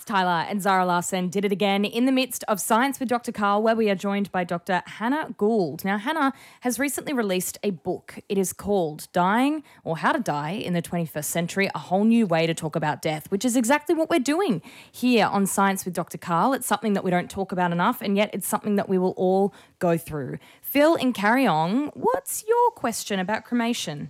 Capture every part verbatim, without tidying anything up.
Tyler and Zara Larson did it again in the midst of Science with Doctor Karl, where we are joined by Doctor Hannah Gould. Now, Hannah has recently released a book. It is called Dying or How to Die in the twenty-first Century, a whole new way to talk about death, which is exactly what we're doing here on Science with Doctor Karl. It's something that we don't talk about enough, and yet it's something that we will all go through. Phil in Carryong, what's your question about cremation?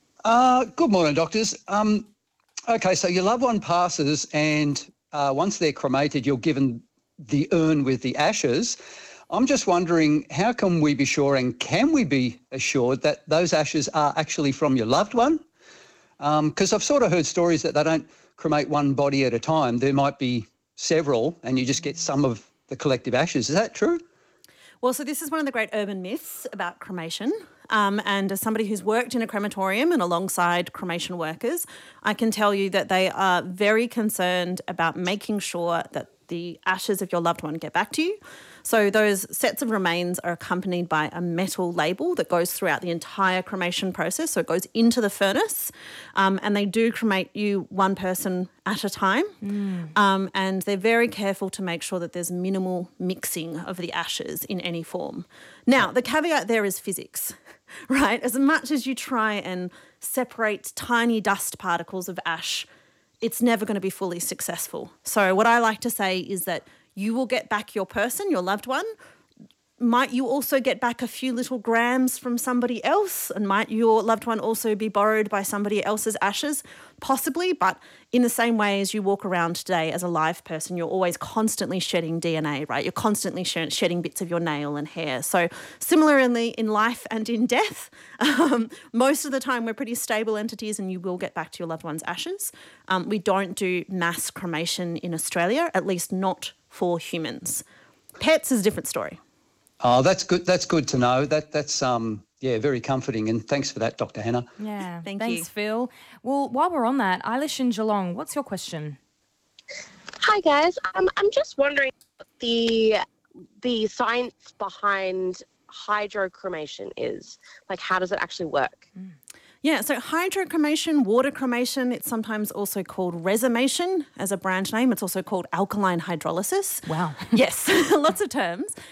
Uh, good morning, doctors. Um, okay, so your loved one passes and uh, once they're cremated, you're given the urn with the ashes. I'm just wondering, how can we be sure and can we be assured that those ashes are actually from your loved one? Because um, I've sort of heard stories that they don't cremate one body at a time. There might be several and you just get some of the collective ashes. Is that true? Well, so this is one of the great urban myths about cremation. Um, and as somebody who's worked in a crematorium and alongside cremation workers, I can tell you that they are very concerned about making sure that the ashes of your loved one get back to you. So those sets of remains are accompanied by a metal label that goes throughout the entire cremation process. So it goes into the furnace um, and they do cremate you one person at a time. Mm. Um, and they're very careful to make sure that there's minimal mixing of the ashes in any form. Now, the caveat there is physics, right? As much as you try and separate tiny dust particles of ash, it's never going to be fully successful. So what I like to say is that you will get back your person, your loved one. Might you also get back a few little grams from somebody else? And might your loved one also be borrowed by somebody else's ashes? Possibly, but in the same way as you walk around today as a live person, you're always constantly shedding D N A, right? You're constantly sh- shedding bits of your nail and hair. So similarly in life and in death, um, most of the time we're pretty stable entities and you will get back to your loved one's ashes. Um, we don't do mass cremation in Australia, at least not for humans. Pets is a different story. Oh, that's good. That's good to know. That that's um yeah, very comforting. And thanks for that, Doctor Hannah. Yeah, Thank thanks, you. Phil. Well, while we're on that, Eilish in Geelong, what's your question? Hi guys. Um, I'm just wondering the the science behind hydrocremation is. Like, how does it actually work? Mm. Yeah, so hydrocremation, water cremation, it's sometimes also called resomation as a brand name. It's also called alkaline hydrolysis. Wow. Yes, lots of terms.